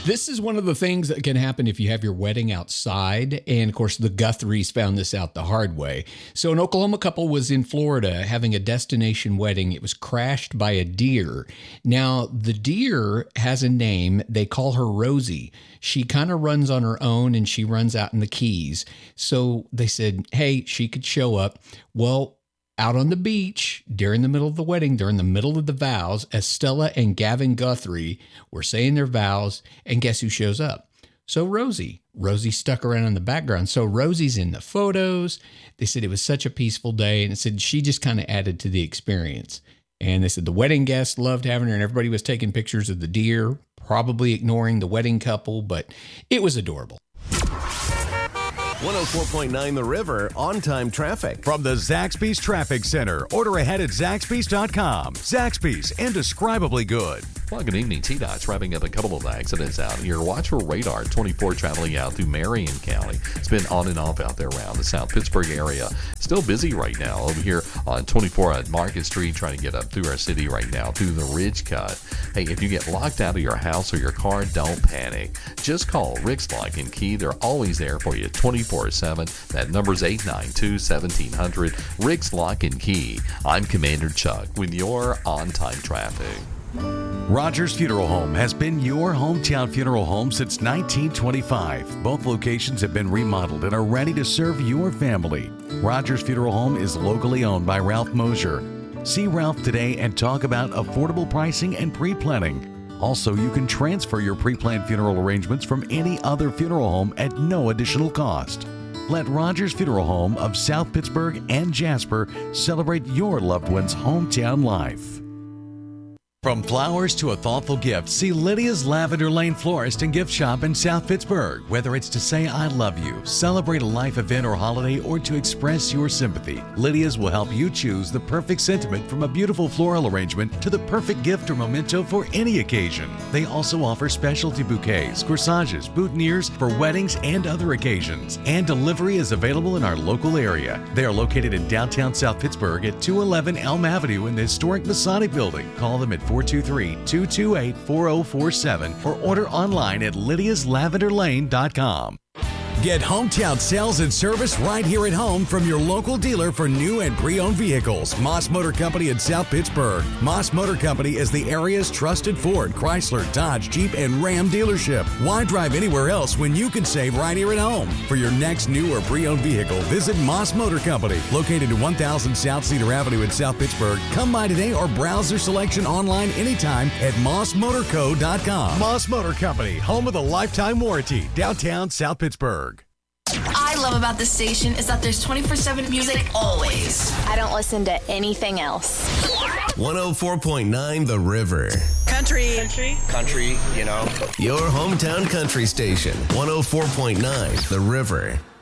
This is one of the things that can happen if you have your wedding outside. And of course, the Guthries found this out the hard way. So an Oklahoma couple was in Florida having a destination wedding. It was crashed by a deer. Now, the deer has a name. They call her Rosie. She kind of runs on her own and she runs out in the Keys. So they said, hey, she could show up. Well, out on the beach during the middle of the wedding, during the middle of the vows, Estella and Gavin Guthrie were saying their vows, and guess who shows up? So Rosie. Rosie stuck around in the background. So Rosie's in the photos. They said it was such a peaceful day, and it said she just kind of added to the experience. And they said the wedding guests loved having her, and everybody was taking pictures of the deer, probably ignoring the wedding couple, but it was adorable. 104.9 The River, on-time traffic. From the Zaxby's Traffic Center. Order ahead at Zaxby's.com. Zaxby's, indescribably good. Well, good evening. TDOT's wrapping up a couple of accidents out here. Watch for radar 24 traveling out through Marion County. It's been on and off out there around the South Pittsburgh area. Still busy right now over here on 24 at Market Street, trying to get up through our city right now through the Ridge Cut. Hey, if you get locked out of your house or your car, don't panic. Just call Rick's Lock and Key. They're always there for you 24/7. That number's 892-1700. Rick's Lock and Key. I'm Commander Chuck with your on-time traffic. Rogers Funeral Home has been your hometown funeral home since 1925. Both locations have been remodeled and are ready to serve your family. Rogers Funeral Home is locally owned by Ralph Mosier. See Ralph today and talk about affordable pricing and pre-planning. Also, you can transfer your pre-planned funeral arrangements from any other funeral home at no additional cost. Let Rogers Funeral Home of South Pittsburgh and Jasper celebrate your loved one's hometown life. From flowers to a thoughtful gift, see Lydia's Lavender Lane Florist and Gift Shop in South Pittsburgh. Whether it's to say I love you, celebrate a life event or holiday, or to express your sympathy, Lydia's will help you choose the perfect sentiment, from a beautiful floral arrangement to the perfect gift or memento for any occasion. They also offer specialty bouquets, corsages, boutonnieres for weddings and other occasions. And delivery is available in our local area. They are located in downtown South Pittsburgh at 211 Elm Avenue in the historic Masonic Building. Call them at 423-228-4047 or order online at lydiaslavenderlane.com. Get hometown sales and service right here at home from your local dealer for new and pre-owned vehicles. Moss Motor Company in South Pittsburgh. Moss Motor Company is the area's trusted Ford, Chrysler, Dodge, Jeep, and Ram dealership. Why drive anywhere else when you can save right here at home? For your next new or pre-owned vehicle, visit Moss Motor Company, located at 1000 South Cedar Avenue in South Pittsburgh. Come by today or browse their selection online anytime at mossmotorco.com. Moss Motor Company, home of the lifetime warranty, downtown South Pittsburgh. I love about this station is that there's 24/7 music always. I don't listen to anything else. 104.9 The River. Country, Country, you know. Your hometown country station. 104.9 The River.